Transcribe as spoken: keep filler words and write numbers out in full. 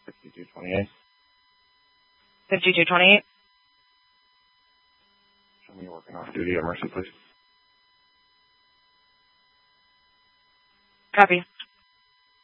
fifty-two twenty-eight. fifty-two twenty-eight. Show me working off duty at Mercy, please. Copy.